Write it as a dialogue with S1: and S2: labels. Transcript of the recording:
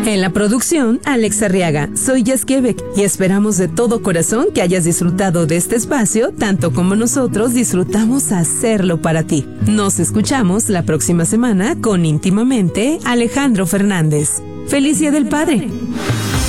S1: En la producción, Alex Arriaga. Soy Jess Quebec y esperamos de todo corazón que hayas disfrutado de este espacio tanto como nosotros disfrutamos hacerlo para ti. Nos escuchamos la próxima semana con Íntimamente Alejandro Fernández. ¡Feliz Día del Padre!